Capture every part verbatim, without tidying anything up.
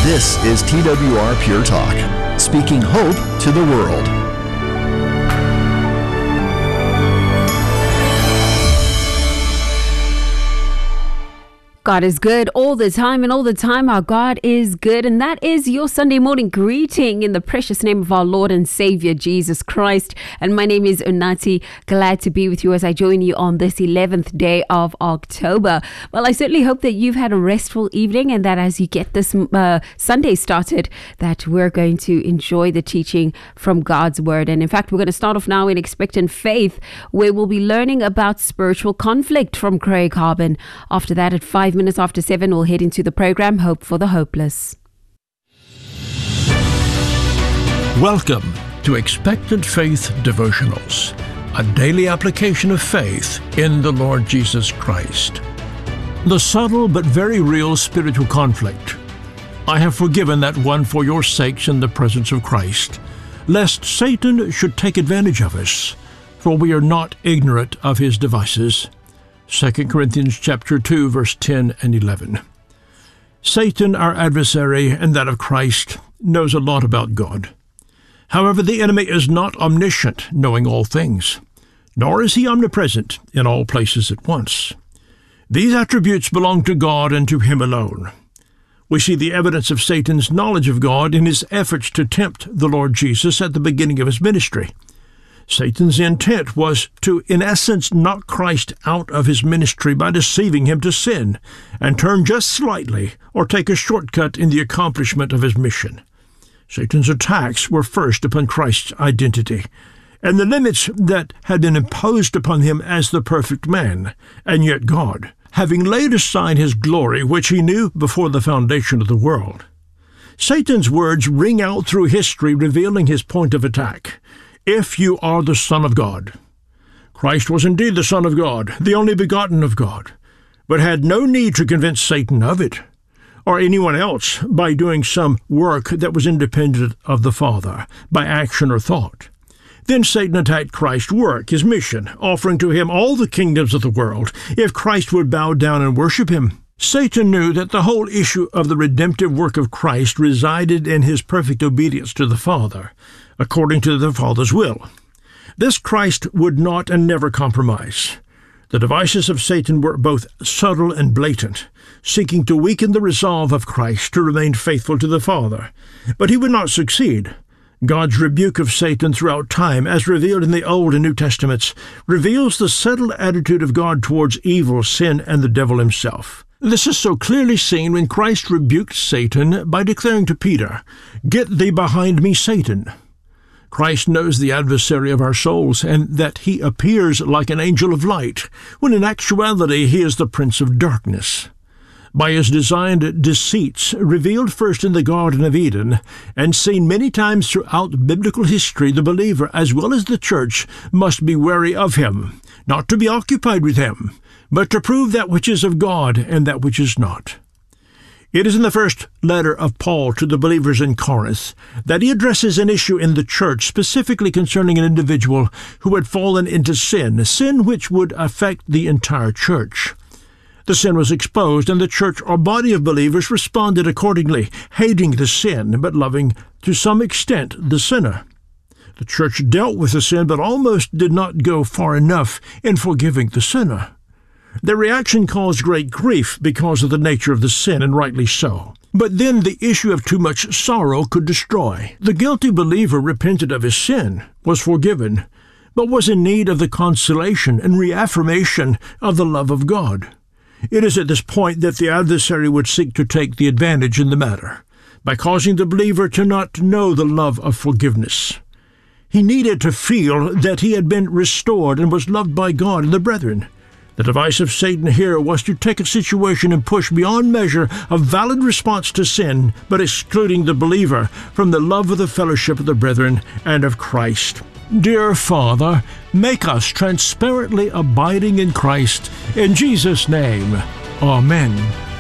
This is T W R Pure Talk, speaking hope to the world. God is good all the time, and all the time our God is good. And that is your Sunday morning greeting in the precious name of our Lord and Savior, Jesus Christ. And my name is Unati. Glad to be with you as I join you on this eleventh day of October. Well, I certainly hope that you've had a restful evening, and that as you get this uh, Sunday started, that we're going to enjoy the teaching from God's Word. And in fact, we're going to start off now in Expectant Faith, where we'll be learning about spiritual conflict from Craig Harbin. After that, at five minutes after seven, we'll head into the program Hope for the Hopeless. Welcome to Expectant Faith Devotionals, a daily application of faith in the Lord Jesus Christ. The subtle but very real spiritual conflict. I have forgiven that one for your sakes in the presence of Christ, lest Satan should take advantage of us, for we are not ignorant of his devices. Second Corinthians chapter two, verse ten and eleven. Satan, our adversary, and that of Christ, knows a lot about God. However, the enemy is not omniscient, knowing all things, nor is he omnipresent in all places at once. These attributes belong to God and to him alone. We see the evidence of Satan's knowledge of God in his efforts to tempt the Lord Jesus at the beginning of his ministry. Satan's intent was to, in essence, knock Christ out of his ministry by deceiving him to sin and turn just slightly or take a shortcut in the accomplishment of his mission. Satan's attacks were first upon Christ's identity and the limits that had been imposed upon him as the perfect man, and yet God, having laid aside his glory, which he knew before the foundation of the world. Satan's words ring out through history, revealing his point of attack. If you are the Son of God. Christ was indeed the Son of God, the only begotten of God, but had no need to convince Satan of it, or anyone else, by doing some work that was independent of the Father, by action or thought. Then Satan attacked Christ's work, his mission, offering to him all the kingdoms of the world, if Christ would bow down and worship him. Satan knew that the whole issue of the redemptive work of Christ resided in his perfect obedience to the Father, according to the Father's will. This Christ would not and never compromise. The devices of Satan were both subtle and blatant, seeking to weaken the resolve of Christ to remain faithful to the Father. But he would not succeed. God's rebuke of Satan throughout time, as revealed in the Old and New Testaments, reveals the settled attitude of God towards evil, sin, and the devil himself. This is so clearly seen when Christ rebuked Satan by declaring to Peter, "Get thee behind me, Satan." Christ knows the adversary of our souls, and that he appears like an angel of light, when in actuality he is the prince of darkness. By his designed deceits, revealed first in the Garden of Eden, and seen many times throughout biblical history, the believer, as well as the church, must be wary of him, not to be occupied with him, but to prove that which is of God and that which is not. It is in the first letter of Paul to the believers in Corinth that he addresses an issue in the church specifically concerning an individual who had fallen into sin, sin which would affect the entire church. The sin was exposed, and the church or body of believers responded accordingly, hating the sin, but loving to some extent the sinner. The church dealt with the sin, but almost did not go far enough in forgiving the sinner. Their reaction caused great grief because of the nature of the sin, and rightly so. But then the issue of too much sorrow could destroy. The guilty believer repented of his sin, was forgiven, but was in need of the consolation and reaffirmation of the love of God. It is at this point that the adversary would seek to take the advantage in the matter, by causing the believer to not know the love of forgiveness. He needed to feel that he had been restored and was loved by God and the brethren. The device of Satan here was to take a situation and push beyond measure a valid response to sin, but excluding the believer from the love of the fellowship of the brethren and of Christ. Dear Father, make us transparently abiding in Christ. In Jesus' name, Amen.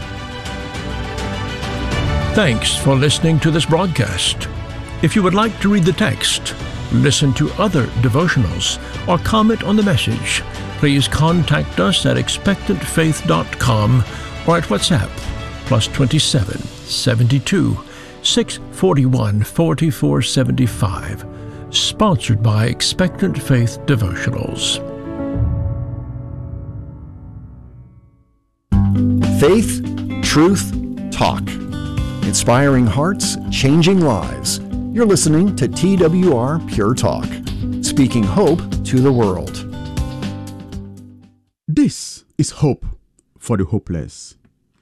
Thanks for listening to this broadcast. If you would like to read the text, listen to other devotionals, or comment on the message, please contact us at expectant faith dot com or at WhatsApp, plus twenty-seven, seventy-two, six four one, four four seven five. Sponsored by Expectant Faith Devotionals. Faith, truth, talk. Inspiring hearts, changing lives. You're listening to T W R Pure Talk, speaking hope to the world. This is hope for the hopeless.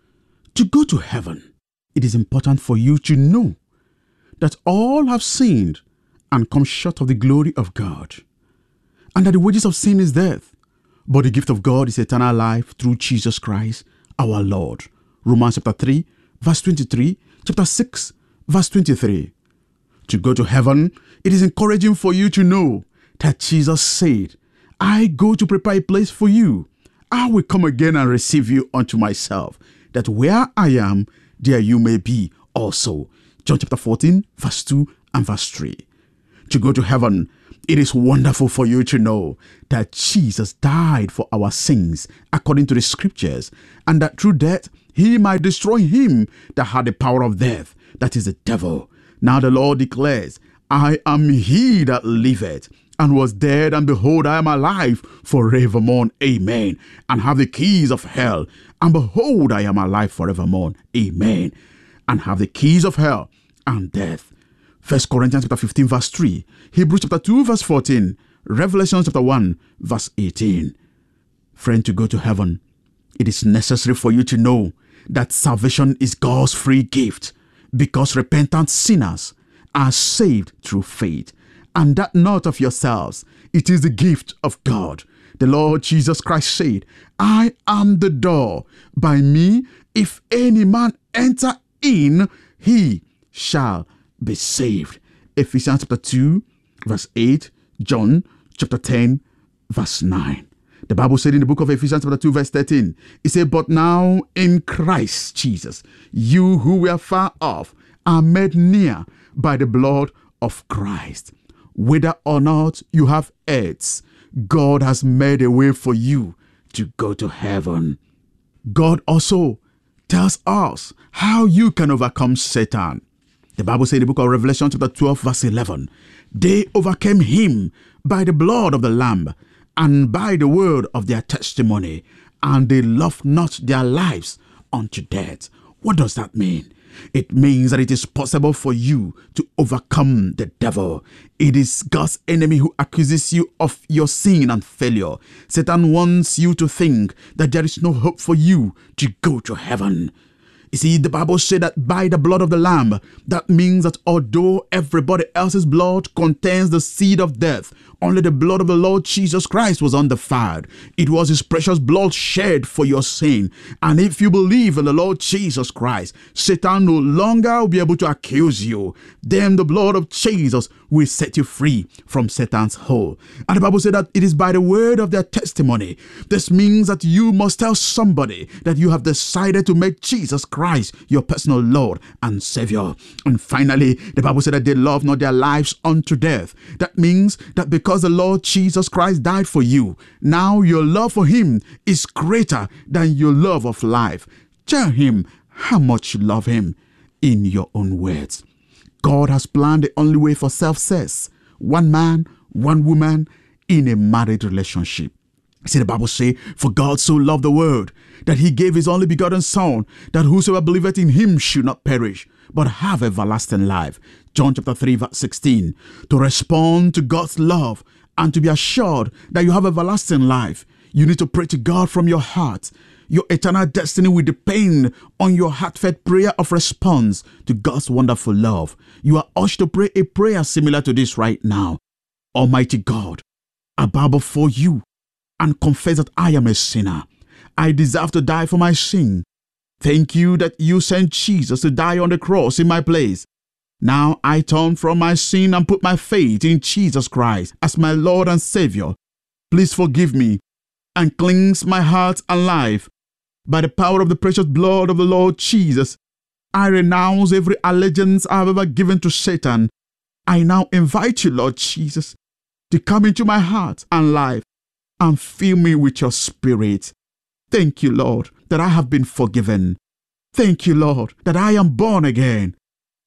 To go to heaven, it is important for you to know that all have sinned and come short of the glory of God, and that the wages of sin is death, but the gift of God is eternal life through Jesus Christ our Lord. Romans chapter three, verse twenty-three, chapter six, verse twenty-three. To go to heaven, it is encouraging for you to know that Jesus said, I go to prepare a place for you. I will come again and receive you unto myself, that where I am, there you may be also. John chapter fourteen, verse two and verse three. To go to heaven, it is wonderful for you to know that Jesus died for our sins according to the scriptures, and that through death he might destroy him that had the power of death, that is the devil. Now the Lord declares, I am he that liveth, and was dead, and behold, I am alive forevermore. Amen. And have the keys of hell, and behold, I am alive forevermore. Amen. And have the keys of hell and death. First Corinthians chapter fifteen, verse three. Hebrews chapter two, verse fourteen. Revelation chapter one, verse eighteen. Friend, to go to heaven, it is necessary for you to know that salvation is God's free gift, because repentant sinners are saved through faith, and that not of yourselves. It is the gift of God. The Lord Jesus Christ said, I am the door. By me, if any man enter in, he shall be saved. Ephesians chapter two, verse eight. John chapter ten, verse nine. The Bible said in the book of Ephesians chapter two, verse thirteen, it said, but now in Christ Jesus, you who were far off are made near by the blood of Christ. Whether or not you have heirs, God has made a way for you to go to heaven. God also tells us how you can overcome Satan. The Bible says in the book of Revelation chapter twelve, verse eleven, they overcame him by the blood of the Lamb and by the word of their testimony, and they loved not their lives unto death. What does that mean? It means that it is possible for you to overcome the devil. It is God's enemy who accuses you of your sin and failure. Satan wants you to think that there is no hope for you to go to heaven. You see, the Bible said that by the blood of the Lamb, that means that although everybody else's blood contains the seed of death, only the blood of the Lord Jesus Christ was undefiled. It was his precious blood shed for your sin. And if you believe in the Lord Jesus Christ, Satan no longer will be able to accuse you. Then the blood of Jesus will set you free from Satan's hold. And the Bible said that it is by the word of their testimony. This means that you must tell somebody that you have decided to make Jesus Christ your personal Lord and Savior. And finally, the Bible said that they love not their lives unto death. That means that because the Lord Jesus Christ died for you, now your love for him is greater than your love of life. Tell him how much you love him in your own words. God has planned the only way for success: one man, one woman in a married relationship. See, the Bible says, for God so loved the world that he gave his only begotten Son, that whosoever believeth in him should not perish, but have everlasting life. John chapter three, verse sixteen. To respond to God's love and to be assured that you have everlasting life, you need to pray to God from your heart. Your eternal destiny will depend on your heartfelt prayer of response to God's wonderful love. You are urged to pray a prayer similar to this right now. Almighty God, I bow before you and confess that I am a sinner. I deserve to die for my sin. Thank you that you sent Jesus to die on the cross in my place. Now I turn from my sin and put my faith in Jesus Christ as my Lord and Savior. Please forgive me and cleanse my heart and life. By the power of the precious blood of the Lord Jesus, I renounce every allegiance I have ever given to Satan. I now invite you, Lord Jesus, to come into my heart and life and fill me with your Spirit. Thank you, Lord, that I have been forgiven. Thank you, Lord, that I am born again.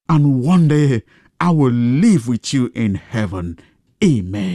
and one day I will live with you in heaven. Amen.